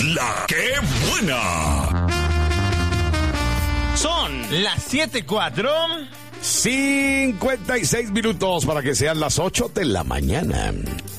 La que buena. Son las 7:04. 56 minutos para que sean las 8 de la mañana.